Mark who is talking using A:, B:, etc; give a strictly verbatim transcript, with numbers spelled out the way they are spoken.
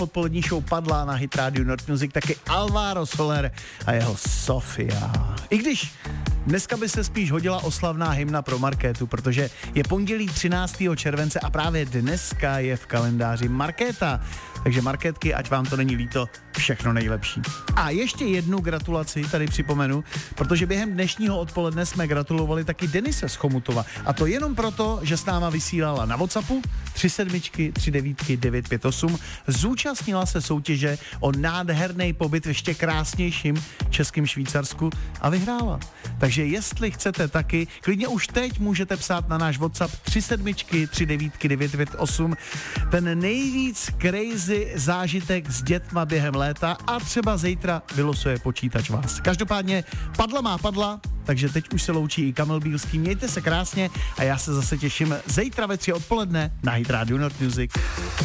A: odpolední show padla na Hit Radio North Music, taky Alvaro Soler a jeho Sofia. I když dneska by se spíš hodila oslavná hymna pro Markétu, protože je pondělí třináctého července a právě dneska je v kalendáři Markéta. Takže Markétky, ať vám to není líto, všechno nejlepší. A ještě jednu gratulaci tady připomenu, protože během dnešního odpoledne jsme gratulovali taky Denise z Chomutova. A to jenom proto, že s náma vysílala na WhatsAppu tři sedmičky, tři devítky, devět pět osm. Zúčastnila se soutěže o nádherný pobyt v ještě krásnějším českým Švýcarsku a vyhrála. Takže jestli chcete taky, klidně už teď můžete psát na náš WhatsApp tři sedmičky, tři devítky, devět pět osm. Ten nejvíc crazy zážitek s dětma během léta a třeba zítra vylosuje počítač vás. Každopádně padla má padla, takže teď už se loučí i Kamil Bílský. Mějte se krásně a já se zase těším zítra ve tři odpoledne na Hit Radio North Music.